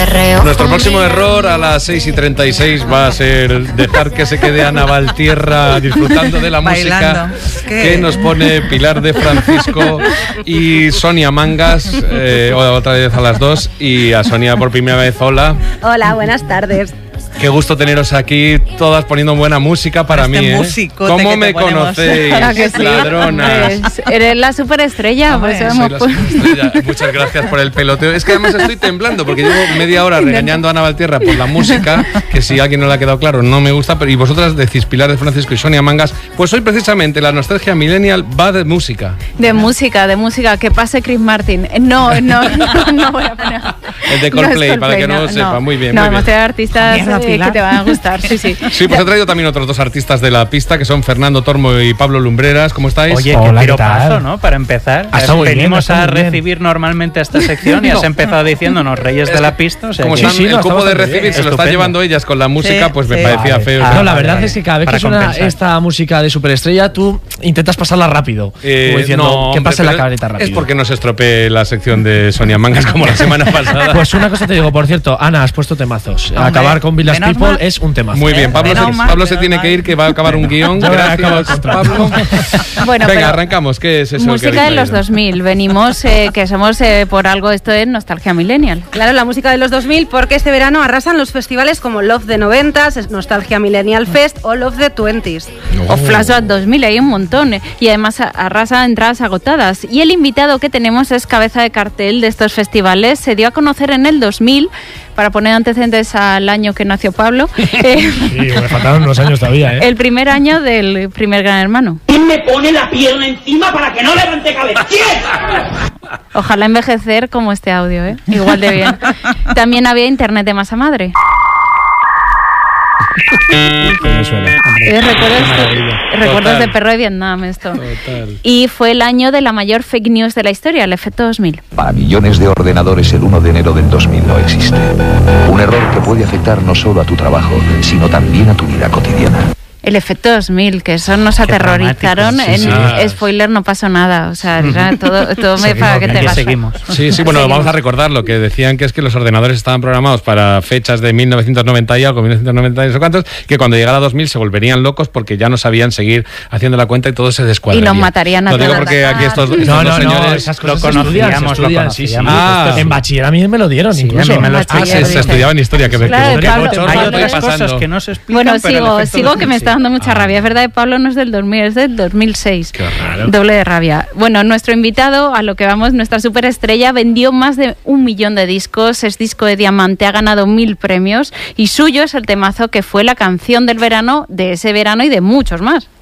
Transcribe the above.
perreo. Nuestro próximo error a las 6:36 va a ser dejar que se quede Ana Valtierra disfrutando de la música que nos pone Pilar de Francisco y Sonia Mangas, otra vez a las 2, y a Sonia por primera vez. Hola. Hola, buenas tardes. Qué gusto teneros aquí, todas poniendo buena música para mí, ¿eh? ¿Cómo me conocéis, sí, ladronas? Pues, eres la superestrella. Soy la superestrella. Muchas gracias por el peloteo. Es que además estoy temblando porque llevo media hora regañando a Ana Valtierra por la música, que si a alguien no le ha quedado claro, no me gusta, pero y vosotras decís Pilar de Francisco y Sonia Mangas, pues hoy precisamente la nostalgia millennial va de música. De música, que pase Chris Martin. No voy a poner. El de Coldplay, para que no lo sepa. Muy bien, no, muy bien. hemos traído artistas que te van a gustar, sí. Sí, pues he traído también otros dos artistas de la pista, que son Fernando Tormo y Pablo Lumbreras. ¿Cómo estáis? Oye, hola, qué piropazo, piropazo, ¿no? Para empezar. Venimos a recibir normalmente a esta sección y has empezado diciéndonos Reyes de la Pista. O sea, como están el cupo de recibir se lo están llevando ellas con la música, pues me parecía feo. No, la verdad es que cada vez que suena esta música de superestrella, tú intentas pasarla rápido. Como diciendo, que pase la cabrita rápido. Es porque no se estropee la sección de Sonia Mangas como la semana pasada. Pues una cosa te digo, por cierto, Ana, has puesto temazos. Acabar con Village People es un temazo. Muy bien, Pablo se tiene que ir, que va a acabar un guión. Gracias, Pablo. Bueno, venga, arrancamos. ¿Qué es eso? Música de los 2000. Venimos, que somos por algo, esto es nostalgia millennial. Claro, la música de los 2000, porque este verano arrasan los festivales como Love the 90s, Nostalgia Millennial Fest o Love the 20s. O Flashback 2000, hay un montón. Y además arrasa entradas agotadas. Y el invitado que tenemos es cabeza de cartel de estos festivales. Se dio a conocer en el 2000, para poner antecedentes al año que nació Pablo. Sí, me faltaron unos años todavía, ¿eh? El primer año del primer Gran Hermano. ¿Quién me pone la pierna encima para que no levante cabeza? ¿Quién? Ojalá envejecer como este audio, ¿eh? Igual de bien. También había internet de masa madre. Recuerdos de perro de Vietnam, esto. Total. Y fue el año de la mayor fake news de la historia, el efecto 2000. Para millones de ordenadores el 1 de enero del 2000 no existe. Un error que puede afectar no solo a tu trabajo, sino también a tu vida cotidiana. El efecto 2000, que eso nos aterrorizaron. Spoiler, no pasó nada. O sea, era todo para que te gastas. Sí, bueno, vamos a recordar lo que decían, que es que los ordenadores estaban programados para fechas de 1990 y algo, 1990 y no sé cuántos, que cuando llegara a 2000 se volverían locos porque ya no sabían seguir haciendo la cuenta y todo se descuadraría. Y nos matarían a todos. Lo digo porque aquí estos dos señores esas cosas lo conocíamos. Sí. En bachiller a mí me lo dieron, incluso. A mí me lo se estudiaba en historia. Que claro, hay otras cosas que no se explican. Bueno, sigo que me está dando mucha rabia. Es verdad que Pablo no es del 2000, es del 2006. Qué raro. Doble de rabia. Bueno, nuestro invitado, a lo que vamos, nuestra superestrella, vendió más de 1 millón de discos, es disco de diamante, ha ganado 1000 premios y suyo es el temazo que fue la canción del verano, de ese verano y de muchos más.